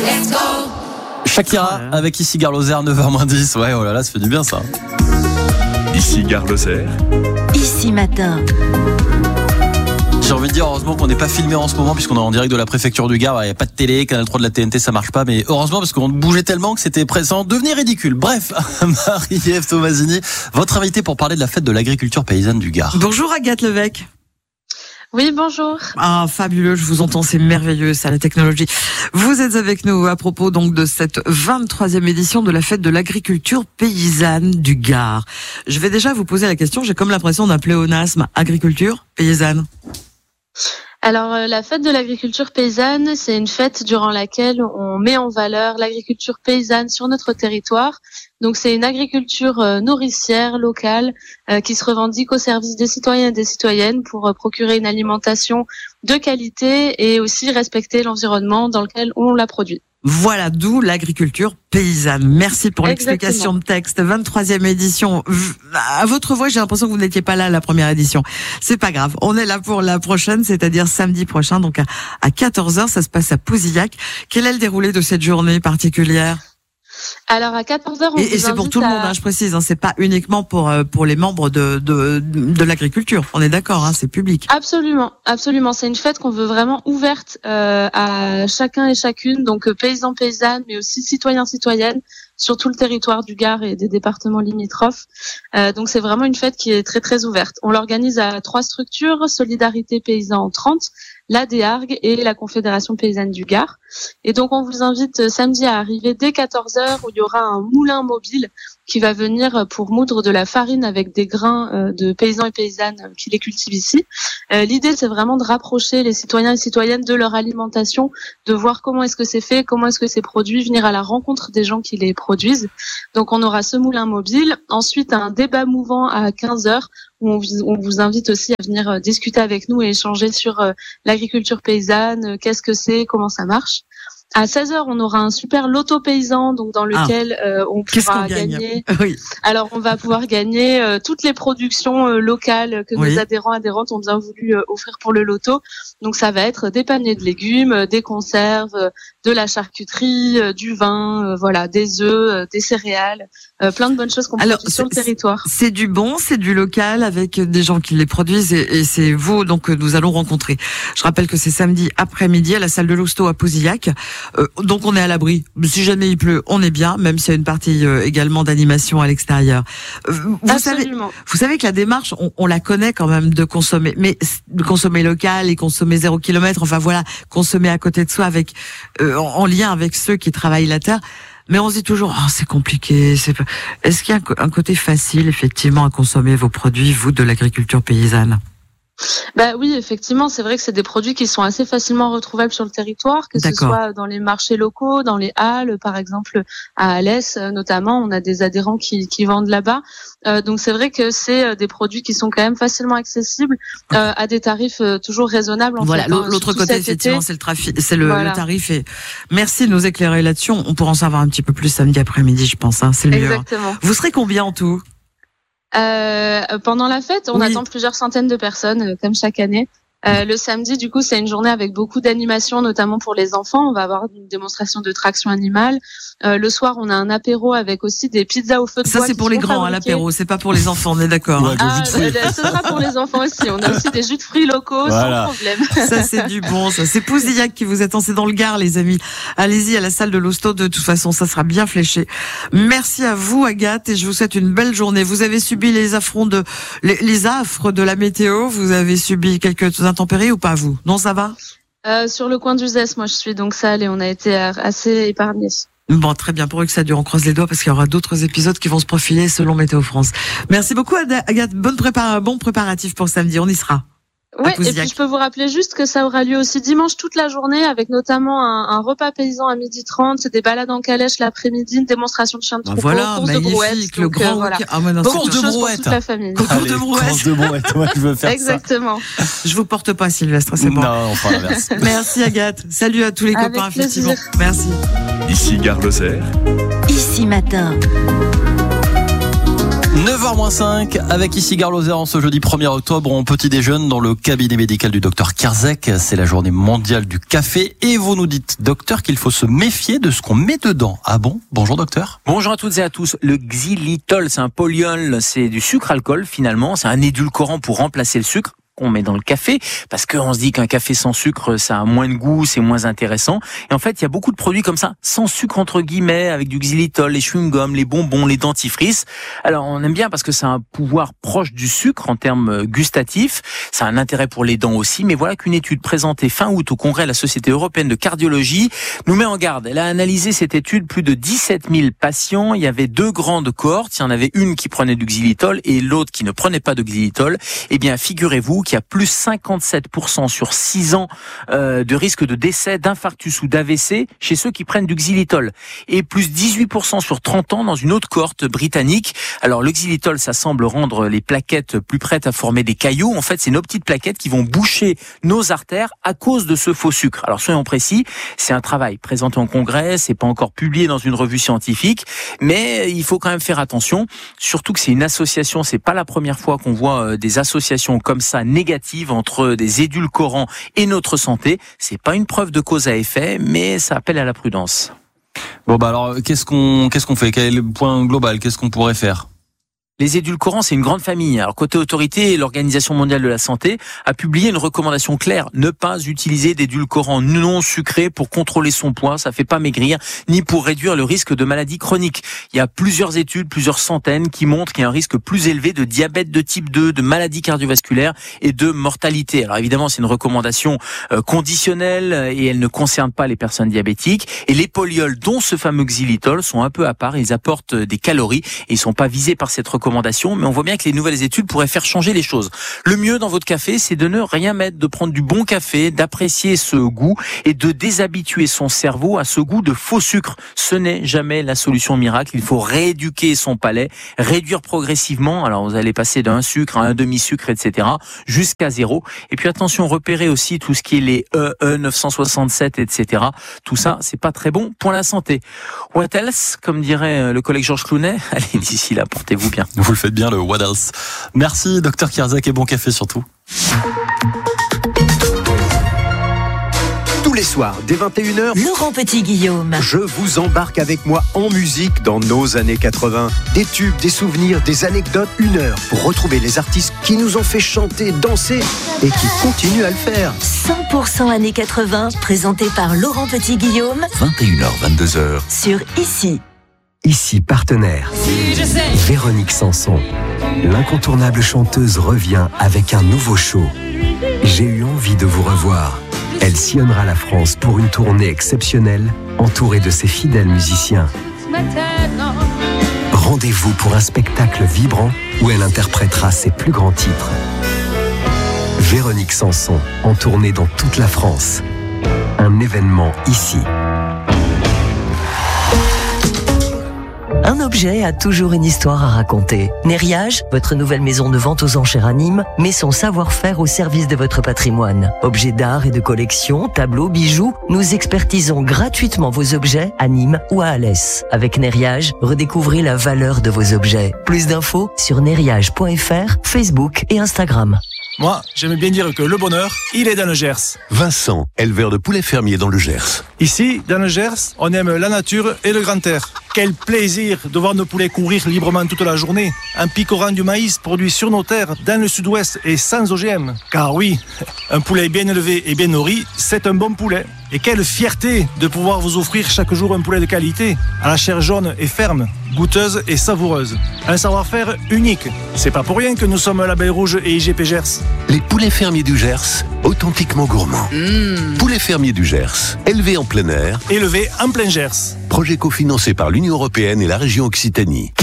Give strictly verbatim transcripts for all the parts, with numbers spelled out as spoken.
Shakira avec Ici Gare Lozère, neuf heures moins dix. Ouais, oh là là, ça fait du bien ça. Ici Gare Lozère. Ici Matin. J'ai envie de dire heureusement qu'on n'est pas filmé en ce moment puisqu'on est en direct de la préfecture du Gard. Il n'y a pas de télé, Canal trois de la T N T, ça marche pas. Mais heureusement parce qu'on bougeait tellement que c'était présent, devenait ridicule. Bref, Marie-Ève Tomasini, votre invitée pour parler de la fête de l'agriculture paysanne du Gard. Bonjour Agathe Levec. Oui, bonjour. Ah, fabuleux, je vous entends, c'est merveilleux, ça, la technologie. Vous êtes avec nous à propos donc de cette vingt-troisième édition de la fête de l'agriculture paysanne du Gard. Je vais déjà vous poser la question, j'ai comme l'impression d'un pléonasme, agriculture paysanne. Alors, euh, la fête de l'agriculture paysanne, c'est une fête durant laquelle on met en valeur l'agriculture paysanne sur notre territoire. Donc, c'est une agriculture euh, nourricière, locale, euh, qui se revendique au service des citoyens et des citoyennes pour euh, procurer une alimentation de qualité et aussi respecter l'environnement dans lequel on la produit. Voilà, d'où l'agriculture paysanne. Merci pour l'explication de texte. vingt-troisième édition. À votre voix, j'ai l'impression que vous n'étiez pas là à la première édition. C'est pas grave. On est là pour la prochaine, c'est-à-dire samedi prochain, donc à, à quatorze heures. Ça se passe à Pouzillac. Quel est le déroulé de cette journée particulière ? Alors à quatorze heures, on et, vous et c'est pour tout à... le monde, hein, je précise. Hein, c'est pas uniquement pour pour les membres de de de l'agriculture. On est d'accord, hein, c'est public. Absolument, absolument. C'est une fête qu'on veut vraiment ouverte euh, à chacun et chacune, donc euh, paysans, paysannes, mais aussi citoyens, citoyennes, sur tout le territoire du Gard et des départements limitrophes. Euh, donc c'est vraiment une fête qui est très très ouverte. On l'organise à trois structures: Solidarité Paysans trente, la Déargue et la Confédération Paysanne du Gard. Et donc on vous invite samedi à arriver dès quatorze heures où il y aura un moulin mobile qui va venir pour moudre de la farine avec des grains de paysans et paysannes qui les cultivent ici. Euh, l'idée, c'est vraiment de rapprocher les citoyens et citoyennes de leur alimentation, de voir comment est-ce que c'est fait, comment est-ce que c'est produit, venir à la rencontre des gens qui les produisent. Donc on aura ce moulin mobile. Ensuite, un débat mouvant à quinze heures où on vous, on vous invite aussi à venir discuter avec nous et échanger sur euh, l'agriculture paysanne, qu'est-ce que c'est, comment ça marche. À seize heures, on aura un super loto paysan, donc dans lequel ah, euh, on pourra gagner. Oui. Alors, on va pouvoir gagner euh, toutes les productions euh, locales que oui. nos adhérents adhérentes ont bien voulu euh, offrir pour le loto. Donc, ça va être des paniers de légumes, euh, des conserves, euh, de la charcuterie, euh, du vin, euh, voilà, des œufs, euh, des céréales, euh, plein de bonnes choses qu'on peut produire sur le territoire. C'est du bon, c'est du local avec des gens qui les produisent et, et c'est vous donc que nous allons rencontrer. Je rappelle que c'est samedi après-midi à la salle de l'Hosto à Pouzillac. Euh, donc on est à l'abri. Si jamais il pleut, on est bien, même s'il y a une partie euh, également d'animation à l'extérieur. Euh, vous savez, vous savez que la démarche, on, on la connaît quand même de consommer, mais de consommer local et consommer zéro kilomètre. Enfin voilà, consommer à côté de soi avec euh, en, en lien avec ceux qui travaillent la terre. Mais on se dit toujours, oh, c'est compliqué. C'est... Est-ce qu'il y a un, un côté facile effectivement à consommer vos produits, vous, de l'agriculture paysanne ? Bah oui, effectivement, c'est vrai que c'est des produits qui sont assez facilement retrouvables sur le territoire, que D'accord. ce soit dans les marchés locaux, dans les halles, par exemple à Alès notamment, on a des adhérents qui, qui vendent là-bas. Euh, donc c'est vrai que c'est des produits qui sont quand même facilement accessibles euh, à des tarifs euh, toujours raisonnables. En voilà, fait, l'autre côté effectivement, été. c'est le trafic, c'est le, voilà. le tarif. Et merci de nous éclairer là-dessus. On pourra en savoir un petit peu plus samedi après-midi, je pense. Hein, c'est le Exactement. mieux. Vous serez combien en tout? Euh, pendant la fête, on oui. attend plusieurs centaines de personnes, euh, comme chaque année. Euh, le samedi, du coup, c'est une journée avec beaucoup d'animations, notamment pour les enfants. On va avoir une démonstration de traction animale. Euh, le soir, on a un apéro avec aussi des pizzas au feu de Ça, bois. Ça, c'est pour les grands, hein, l'apéro. C'est pas pour les enfants, on est d'accord. Ouais, ah, euh, ce sera pour les enfants aussi. On a aussi des jus de fruits locaux, voilà. Sans problème. Ça, c'est du bon, ça. C'est Pouzillac qui vous attend. C'est dans le Gard, les amis. Allez-y à la salle de l'Hosto. De toute façon, ça sera bien fléché. Merci à vous, Agathe, et je vous souhaite une belle journée. Vous avez subi les affronts de, les, les affres de la météo. Vous avez subi quelques intempéries ou pas, vous? Non, ça va? Euh, sur le coin d'Uzès, moi je suis donc sale et on a été assez épargnés. Bon, très bien, pour eux que ça dure, on croise les doigts parce qu'il y aura d'autres épisodes qui vont se profiler selon Météo France. Merci beaucoup Agathe, bonne prépar- bon préparatif pour samedi, on y sera. Oui, et puis je peux vous rappeler juste que ça aura lieu aussi dimanche toute la journée avec notamment un, un repas paysan à midi trente, des balades en calèche l'après-midi, une démonstration de chiens de troupeau, voilà, course de brouette. Le grand euh, voilà. ah, ouais, non, course de brouette. Toute la famille. Course de brouette. Course de brouette, moi je veux faire Exactement. ça. Je vous porte pas Sylvestre, c'est bon. Non, enfin l'inverse. Merci Agathe. Salut à tous les avec copains, plaisir. effectivement. Merci. Ici Gare Lozère. Ici Matin. neuf heures moins cinq, avec ici Gare Lozère en ce jeudi premier octobre, on petit déjeune dans le cabinet médical du docteur Kierzek. C'est la journée mondiale du café et vous nous dites, docteur, qu'il faut se méfier de ce qu'on met dedans. Ah bon? Bonjour docteur. Bonjour à toutes et à tous. Le xylitol, c'est un polyol, c'est du sucre-alcool finalement, c'est un édulcorant pour remplacer le sucre qu'on met dans le café, parce qu'on se dit qu'un café sans sucre, ça a moins de goût, c'est moins intéressant. Et en fait, il y a beaucoup de produits comme ça, sans sucre entre guillemets, avec du xylitol, les chewing-gums, les bonbons, les dentifrices. Alors, on aime bien parce que ça a un pouvoir proche du sucre en termes gustatifs. Ça a un intérêt pour les dents aussi. Mais voilà qu'une étude présentée fin août au congrès de la Société européenne de cardiologie nous met en garde. Elle a analysé cette étude, plus de dix-sept mille patients. Il y avait deux grandes cohortes. Il y en avait une qui prenait du xylitol et l'autre qui ne prenait pas de xylitol. Eh bien, figurez-vous qu'il y a plus cinquante-sept pour cent sur six ans euh, de risque de décès, d'infarctus ou d'A V C chez ceux qui prennent du xylitol. Et plus dix-huit pour cent sur trente ans dans une autre cohorte britannique. Alors le xylitol, ça semble rendre les plaquettes plus prêtes à former des caillots. En fait, c'est nos petites plaquettes qui vont boucher nos artères à cause de ce faux sucre. Alors soyons précis, c'est un travail présenté en congrès, c'est pas encore publié dans une revue scientifique, mais il faut quand même faire attention, surtout que c'est une association, c'est pas la première fois qu'on voit des associations comme ça négative entre des édulcorants et notre santé. C'est pas une preuve de cause à effet, mais ça appelle à la prudence. Bon bah alors qu'est-ce qu'on qu'est-ce qu'on fait? Quel est le point global? Qu'est-ce qu'on pourrait faire? Les édulcorants, c'est une grande famille. Alors, côté autorité, l'Organisation mondiale de la santé a publié une recommandation claire. Ne pas utiliser d'édulcorants non sucrés pour contrôler son poids. Ça fait pas maigrir, ni pour réduire le risque de maladies chroniques. Il y a plusieurs études, plusieurs centaines, qui montrent qu'il y a un risque plus élevé de diabète de type deux, de maladies cardiovasculaires et de mortalité. Alors, évidemment, c'est une recommandation euh, conditionnelle et elle ne concerne pas les personnes diabétiques. Et les polyols, dont ce fameux xylitol, sont un peu à part. Ils apportent des calories et ils sont pas visés par cette recommandation. Mais on voit bien que les nouvelles études pourraient faire changer les choses. Le mieux dans votre café, c'est de ne rien mettre, de prendre du bon café, d'apprécier ce goût et de déshabituer son cerveau à ce goût de faux sucre. Ce n'est jamais la solution miracle. Il faut rééduquer son palais, réduire progressivement. Alors vous allez passer d'un sucre à un demi-sucre, et cetera, jusqu'à zéro. Et puis attention, repérez aussi tout ce qui est les E, E neuf cent soixante-sept, et cetera. Tout ça, c'est pas très bon pour la santé. What else, comme dirait le collègue Georges Clounet. Allez, d'ici là, portez-vous bien. Vous le faites bien, le what else. Merci, docteur Kierzek, et bon café surtout. Tous les soirs, dès vingt et une heures, Laurent Petit-Guillaume. je vous embarque avec moi en musique dans nos années quatre-vingts. Des tubes, des souvenirs, des anecdotes, une heure pour retrouver les artistes qui nous ont fait chanter, danser et qui continuent à le faire. cent pour cent années quatre-vingts, présenté par Laurent Petit-Guillaume vingt et une heures, vingt-deux heures. sur Ici. Ici partenaire. Véronique Sanson, l'incontournable chanteuse revient avec un nouveau show. J'ai eu envie de vous revoir. Elle sillonnera la France pour une tournée exceptionnelle, entourée de ses fidèles musiciens. Rendez-vous pour un spectacle vibrant où elle interprétera ses plus grands titres. Véronique Sanson, en tournée dans toute la France. Un événement ici. Un objet a toujours une histoire à raconter. Nériage, votre nouvelle maison de vente aux enchères à Nîmes, met son savoir-faire au service de votre patrimoine. Objets d'art et de collection, tableaux, bijoux, nous expertisons gratuitement vos objets à Nîmes ou à Alès. Avec Nériage, redécouvrez la valeur de vos objets. Plus d'infos sur nériage point f r, Facebook et Instagram. Moi, j'aime bien dire que le bonheur, il est dans le Gers. Vincent, éleveur de poulets fermiers dans le Gers. Ici, dans le Gers, on aime la nature et le grand air. Quel plaisir de voir nos poulets courir librement toute la journée, en picorant du maïs produit sur nos terres, dans le sud-ouest et sans O G M. Car oui, un poulet bien élevé et bien nourri, c'est un bon poulet. Et quelle fierté de pouvoir vous offrir chaque jour un poulet de qualité, à la chair jaune et ferme, goûteuse et savoureuse. Un savoir-faire unique. C'est pas pour rien que nous sommes Label Rouge et I G P Gers. Les poulets fermiers du Gers, authentiquement gourmands. Mmh. Poulets fermiers du Gers, élevés en plein air. Élevés en plein Gers. Projet cofinancé par l'Union européenne et la région Occitanie.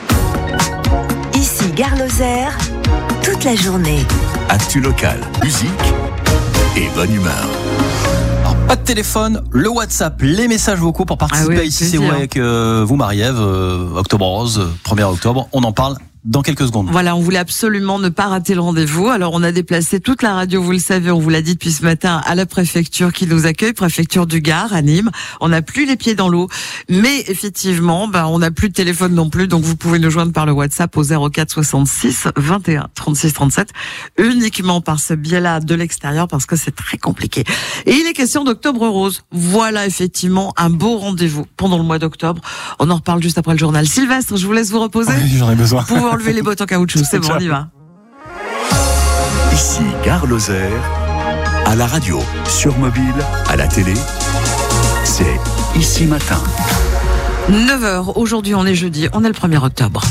Ici Gare Lozère, toute la journée. Actu local, musique et bonne humeur. Alors, pas de téléphone, le WhatsApp, les messages vocaux pour participer Ah oui, à Ici c'est vous avec euh, vous Marie-Ève, euh, Octobre Rose, premier octobre, on en parle dans quelques secondes. Voilà, on voulait absolument ne pas rater le rendez-vous. Alors, on a déplacé toute la radio, vous le savez, on vous l'a dit depuis ce matin, à la préfecture qui nous accueille, préfecture du Gard, à Nîmes. On n'a plus les pieds dans l'eau. Mais effectivement, bah, on n'a plus de téléphone non plus, donc vous pouvez nous joindre par le WhatsApp au zéro quatre soixante-six vingt et un trente-six trente-sept, uniquement par ce biais-là de l'extérieur, parce que c'est très compliqué. Et il est question d'Octobre Rose. Voilà, effectivement, un beau rendez-vous pendant le mois d'octobre. On en reparle juste après le journal. Sylvestre, je vous laisse vous reposer. Oui, j'en ai besoin. Pour enlever les bottes en caoutchouc, c'est bon, on y va. Ici Gare Lozère, à la radio, sur mobile, à la télé, c'est Ici Matin. neuf heures, aujourd'hui on est jeudi, on est le premier octobre.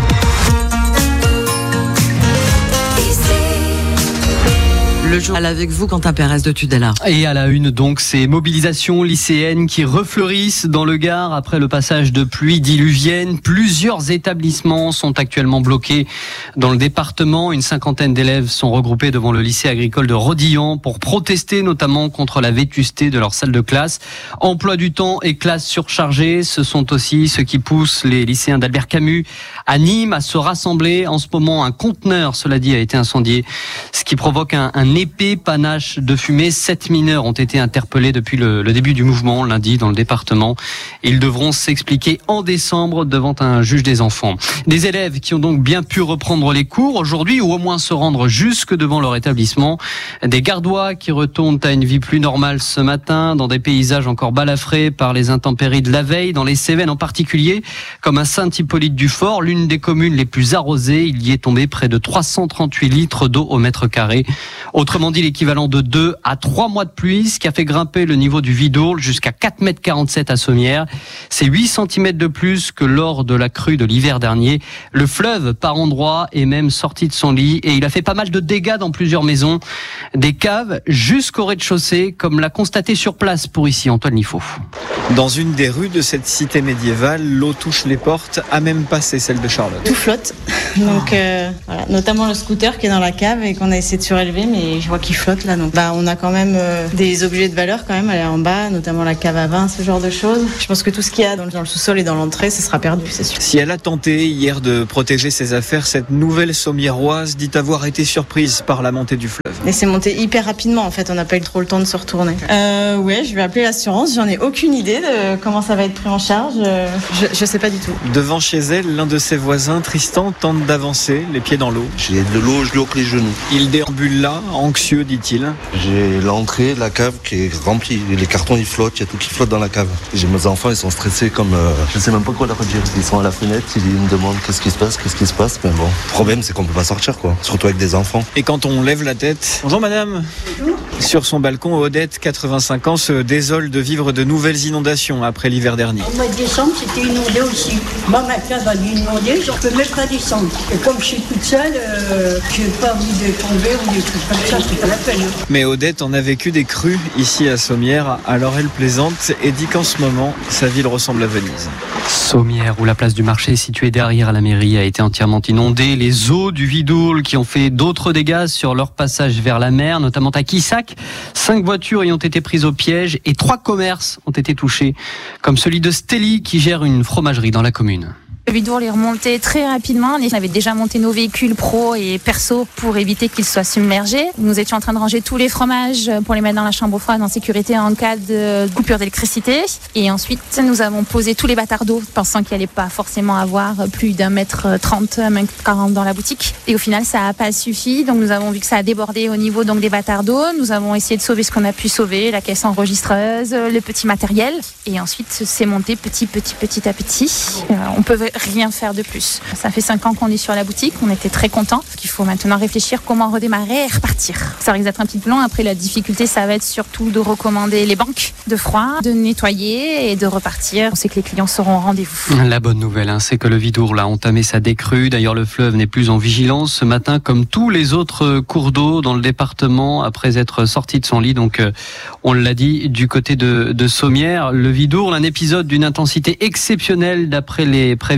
Le journal avec vous, Quentin Pérez de Tudela. Et à la une, donc, ces mobilisations lycéennes qui refleurissent dans le Gard après le passage de pluies diluviennes. Plusieurs établissements sont actuellement bloqués dans le département. Une cinquantaine d'élèves sont regroupés devant le lycée agricole de Rodillan pour protester notamment contre la vétusté de leur salle de classe. Emploi du temps et classes surchargées, ce sont aussi ce qui pousse les lycéens d'Albert Camus à Nîmes à se rassembler. En ce moment, un conteneur, cela dit, a été incendié, ce qui provoque un, un épais panache de fumée. Sept mineurs ont été interpellés depuis le, le début du mouvement lundi dans le département. Ils devront s'expliquer en décembre devant un juge des enfants. Des élèves qui ont donc bien pu reprendre les cours aujourd'hui ou au moins se rendre jusque devant leur établissement. Des Gardois qui retournent à une vie plus normale ce matin dans des paysages encore balafrés par les intempéries de la veille, dans les Cévennes en particulier, comme à Saint-Hippolyte-du-Fort, l'une des communes les plus arrosées. Il y est tombé près de trois cent trente-huit litres d'eau au mètre carré. Autrement dit, l'équivalent de deux à trois mois de pluie, ce qui a fait grimper le niveau du Vidourle jusqu'à quatre mètres quarante-sept à Sommières. C'est huit centimètres de plus que lors de la crue de l'hiver dernier. Le fleuve, par endroits, est même sorti de son lit et il a fait pas mal de dégâts dans plusieurs maisons. Des caves jusqu'au rez-de-chaussée, comme l'a constaté sur place pour ici Antoine Liffaut. Dans une des rues de cette cité médiévale, l'eau touche les portes, à même passé celle de Charlotte. Tout flotte, donc euh, voilà, notamment le scooter qui est dans la cave et qu'on a essayé de surélever, mais je vois qu'il flotte là. Donc bah, on a quand même euh, des objets de valeur quand même, aller en bas, notamment la cave à vin, ce genre de choses. Je pense que tout ce qu'il y a dans le, dans le sous-sol et dans l'entrée, ce sera perdu, c'est sûr. Si elle a tenté hier de protéger ses affaires, cette nouvelle Sommiéroise dit avoir été surprise par la montée du fleuve. Et c'est monté hyper rapidement en fait, on n'a pas eu trop le temps de se retourner. Euh, ouais, je vais appeler l'assurance, j'en ai aucune idée de comment ça va être pris en charge, je, je sais pas du tout. Devant chez elle, l'un de ses voisins, Tristan, tente d'avancer, les pieds dans l'eau. J'ai de l'eau, je bloque les genoux. Il déambule là, anxieux, dit-il. J'ai l'entrée de la cave qui est remplie, les cartons ils flottent, il y a tout qui flotte dans la cave. J'ai mes enfants, ils sont stressés comme, euh, je sais même pas quoi leur dire. Ils sont à la fenêtre, ils me demandent qu'est-ce qui se passe, qu'est-ce qui se passe, mais bon. Le problème c'est qu'on peut pas sortir quoi, surtout avec des enfants. Et quand on lève la tête, bonjour madame. Bonjour. Sur son balcon, Odette, quatre-vingt-cinq ans, se désole de vivre de nouvelles inondations après l'hiver dernier. Au mois de décembre, c'était inondé aussi. Moi, ma cave a dû inonder, j'en peux même pas descendre. Et comme je suis toute seule, euh, je n'ai pas envie de tomber ou des trucs comme ça, c'est pas la peine. Mais Odette en a vécu des crues ici à Sommières, alors elle plaisante et dit qu'en ce moment, sa ville ressemble à Venise. Sommières, où la place du marché située derrière la mairie a été entièrement inondée. Les eaux du Vidourle qui ont fait d'autres dégâts sur leur passage vers la mer, notamment à Quissac. Cinq voitures y ont été prises au piège et trois commerces ont été touchés, comme celui de Stelli qui gère une fromagerie dans la commune. Le Vidourle est remonté très rapidement. On avait déjà monté nos véhicules pro et perso pour éviter qu'ils soient submergés. Nous étions en train de ranger tous les fromages pour les mettre dans la chambre froide en sécurité en cas de coupure d'électricité. Et ensuite, nous avons posé tous les bâtards d'eau, pensant qu'il n'allait pas forcément avoir plus d'un mètre trente, un mètre quarante dans la boutique. Et au final, ça n'a pas suffi. Donc, nous avons vu que ça a débordé au niveau donc des bâtards d'eau. Nous avons essayé de sauver ce qu'on a pu sauver, la caisse enregistreuse, le petit matériel. Et ensuite, c'est monté petit, petit, petit à petit. Euh, on peut rien faire de plus. Ça fait cinq ans qu'on est sur la boutique, on était très contents. Il faut maintenant réfléchir comment redémarrer et repartir. Ça risque d'être un petit peu long. Après, la difficulté, ça va être surtout de recommander les banques de froid, de nettoyer et de repartir. On sait que les clients seront au rendez-vous. La bonne nouvelle, hein, c'est que le Vidourle a entamé sa décrue. D'ailleurs, le fleuve n'est plus en vigilance ce matin, comme tous les autres cours d'eau dans le département, après être sorti de son lit. Donc, euh, on l'a dit, du côté de, de Sommières, le Vidourle, un épisode d'une intensité exceptionnelle d'après les prévisions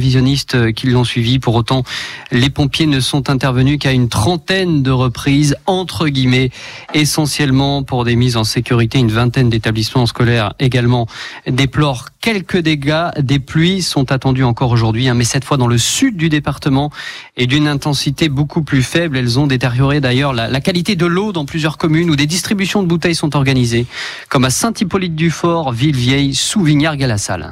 prévisionnistes qui l'ont suivi. Pour autant, les pompiers ne sont intervenus qu'à une trentaine de reprises, entre guillemets, essentiellement pour des mises en sécurité. Une vingtaine d'établissements scolaires également déplorent quelques dégâts. Des pluies sont attendues encore aujourd'hui, hein, mais cette fois dans le sud du département et d'une intensité beaucoup plus faible. Elles ont détérioré d'ailleurs la, la qualité de l'eau dans plusieurs communes où des distributions de bouteilles sont organisées, comme à Saint-Hippolyte-du-Fort, Villevieille, Souvignard-Galassal.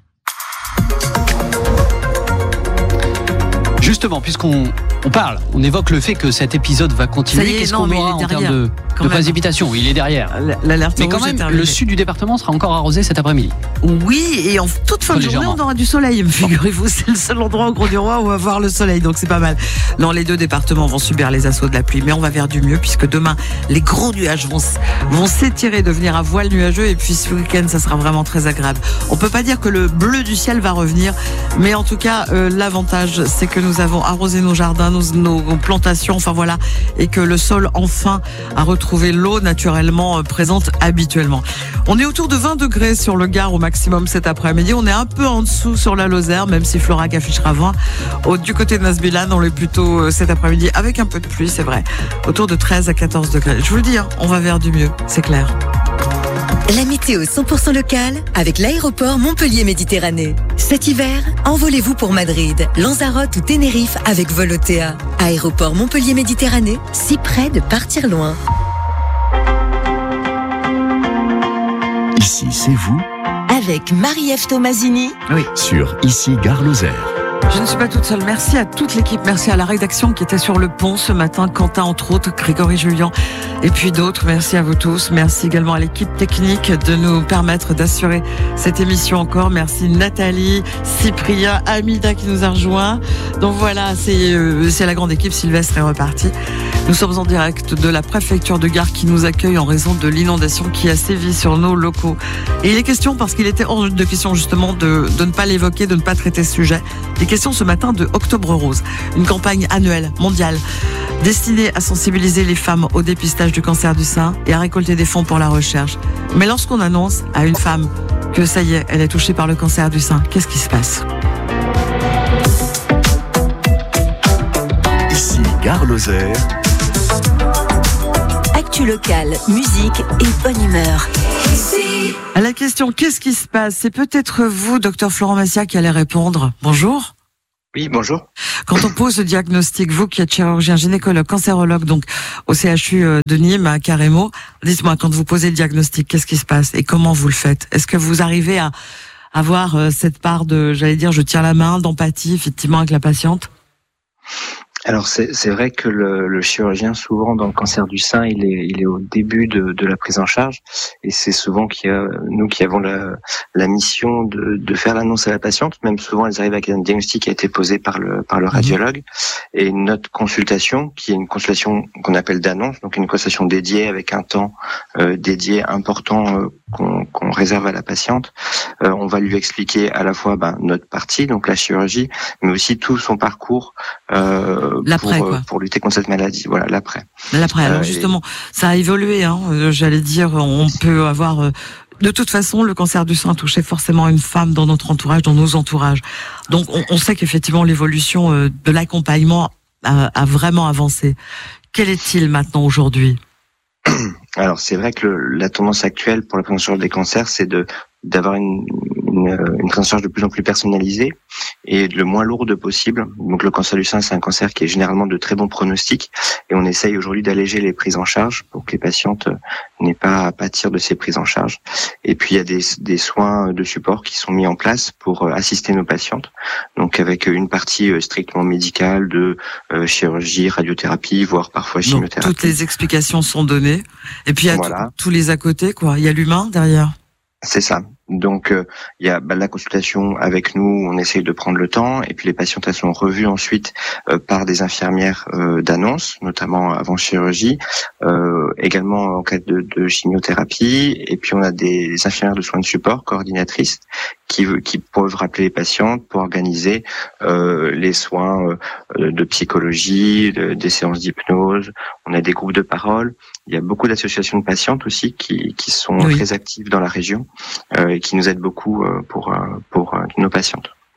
Justement, puisqu'on on parle, on évoque le fait que cet épisode va continuer. Est, Qu'est-ce non, qu'on aura en termes de, de précipitation? Il est derrière. L'alerte mais quand même, le sud du département sera encore arrosé cet après-midi. Oui, et en toute fin de journée, on aura du soleil. Figurez-vous, c'est le seul endroit au Grau-du-Roi où on va voir le soleil, donc c'est pas mal. Non, les deux départements vont subir les assauts de la pluie, mais on va vers du mieux, puisque demain, les gros nuages vont, vont s'étirer, devenir à voile nuageux, et puis ce week-end, ça sera vraiment très agréable. On peut pas dire que le bleu du ciel va revenir, mais en tout cas, euh, l'avantage, c'est que nous avons arrosé nos jardins, nos, nos plantations, enfin voilà, et que le sol enfin a retrouvé l'eau naturellement présente habituellement. On est autour de vingt degrés sur le Gard au maximum cet après-midi. On est un peu en dessous sur la Lozère, même si Florac affichera vingt. Au, du côté de Nasbilan, on est plutôt euh, cet après-midi avec un peu de pluie, c'est vrai. Autour de treize à quatorze degrés. Je vous le dis, hein, on va vers du mieux, c'est clair. La météo cent pour cent locale avec l'aéroport Montpellier-Méditerranée. Cet hiver, envolez-vous pour Madrid, Lanzarote ou Tenerife avec Volotea. Aéroport Montpellier-Méditerranée, si près de partir loin. Ici, c'est vous. Avec Marie-Ève Tomasini. Oui. Sur Ici, Gare Lozère. Je ne suis pas toute seule. Merci à toute l'équipe. Merci à la rédaction qui était sur le pont ce matin. Quentin, entre autres, Grégory Julien et puis d'autres. Merci à vous tous. Merci également à l'équipe technique de nous permettre d'assurer cette émission encore. Merci Nathalie, Cyprien, Amida qui nous a rejoints. Donc voilà, c'est, euh, c'est la grande équipe. Sylvestre est reparti. Nous sommes en direct de la préfecture de Gard qui nous accueille en raison de l'inondation qui a sévi sur nos locaux. Et il est question, parce qu'il était hors de question justement de, de ne pas l'évoquer, de ne pas traiter ce sujet. Il est question ce matin de Octobre Rose, une campagne annuelle, mondiale, destinée à sensibiliser les femmes au dépistage du cancer du sein et à récolter des fonds pour la recherche. Mais lorsqu'on annonce à une femme que ça y est, elle est touchée par le cancer du sein, qu'est-ce qui se passe? Ici, Gare Lozère. Actu locale, musique et bonne humeur. Ici. À la question qu'est-ce qui se passe, c'est peut-être vous, docteur Florent Massia, qui allez répondre. Bonjour. Oui, bonjour. Quand on pose le diagnostic, vous qui êtes chirurgien, gynécologue, cancérologue, donc au C H U de Nîmes, à Carremo, dites-moi, quand vous posez le diagnostic, qu'est-ce qui se passe et comment vous le faites? Est-ce que vous arrivez à avoir cette part de, j'allais dire, je tiens la main, d'empathie, effectivement, avec la patiente? Alors c'est, c'est vrai que le, le chirurgien, souvent dans le cancer du sein, il est, il est au début de, de la prise en charge, et c'est souvent qu'il y a, nous qui avons la, la mission de, de faire l'annonce à la patiente. Même souvent, elles arrivent avec un diagnostic qui a été posé par le, par le radiologue, et notre consultation, qui est une consultation qu'on appelle d'annonce, donc une consultation dédiée avec un temps euh, dédié important euh, qu'on, qu'on réserve à la patiente. Euh, on va lui expliquer à la fois ben, notre partie, donc la chirurgie, mais aussi tout son parcours. Euh, L'après, pour, quoi. pour lutter contre cette maladie, voilà, l'après. L'après, alors euh, justement, et... ça a évolué, hein, euh, j'allais dire, on peut avoir... Euh, de toute façon, le cancer du sein touchait forcément une femme dans notre entourage, dans nos entourages. Donc, on, on sait qu'effectivement, l'évolution euh, de l'accompagnement a, a vraiment avancé. Quel est-il maintenant aujourd'hui ? Alors, c'est vrai que le, la tendance actuelle pour la prise en charge des cancers, c'est de d'avoir une, une, une prise en charge de plus en plus personnalisée et le moins lourde possible. Donc le cancer du sein, c'est un cancer qui est généralement de très bon pronostic, et on essaye aujourd'hui d'alléger les prises en charge pour que les patientes n'aient pas à pâtir de ces prises en charge. Et puis il y a des, des soins de support qui sont mis en place pour assister nos patientes, donc avec une partie strictement médicale de euh, chirurgie, radiothérapie, voire parfois chimiothérapie. Donc, toutes les explications sont données, et puis il y a voilà. tous les à côté, quoi. Il y a l'humain derrière. C'est ça. Donc il euh, y a bah, la consultation avec nous, on essaye de prendre le temps, et puis les patientes elles sont revues ensuite euh, par des infirmières euh, d'annonce, notamment avant chirurgie, euh, également en cas de, de chimiothérapie, et puis on a des infirmières de soins de support, coordinatrices, qui, qui peuvent rappeler les patientes pour organiser euh, les soins euh, de psychologie, de, des séances d'hypnose. On a des groupes de parole. Il y a beaucoup d'associations de patientes aussi qui, qui sont oui. très actives dans la région euh, et qui nous aident beaucoup euh, pour, euh, pour euh, nos patientes.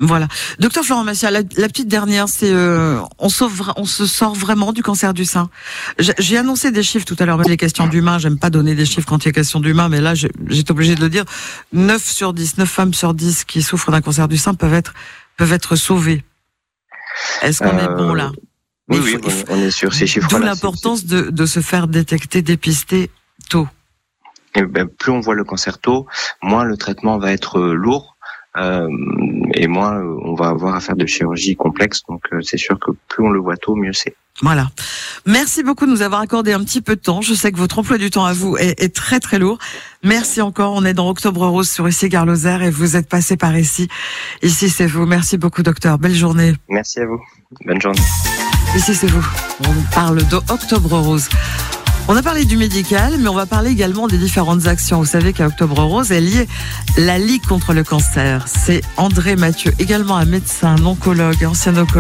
Voilà. Docteur Florent Massiat, la, la petite dernière, c'est euh, on, sauve, on se sort vraiment du cancer du sein. J'ai, j'ai annoncé des chiffres tout à l'heure, mais les questions d'humains, j'aime pas donner des chiffres quand il y a question d'humains, mais là, j'étais obligée de le dire. neuf sur dix, neuf femmes sur dix qui souffrent d'un cancer du sein peuvent être, peuvent être sauvées. Est-ce qu'on euh, est bon là? Oui, oui, faut, on est sur ces chiffres-là. D'où l'importance de, de se faire détecter, dépister tôt. Et ben, plus on voit le cancer tôt, moins le traitement va être lourd. Euh, et moins on va avoir à faire de chirurgie complexe, donc euh, c'est sûr que plus on le voit tôt, mieux c'est. Voilà. Merci beaucoup de nous avoir accordé un petit peu de temps. Je sais que votre emploi du temps à vous est, est très très lourd. Merci encore. On est dans Octobre Rose sur Ici Gare Lozère et vous êtes passé par ici. Ici c'est vous. Merci beaucoup docteur. Belle journée. Merci à vous. Bonne journée. Ici c'est vous. On parle d'Octobre Rose. On a parlé du médical, mais on va parler également des différentes actions. Vous savez qu'à Octobre Rose est liée la Ligue contre le cancer. C'est André Mathieu, également un médecin, un oncologue, ancien oncologue.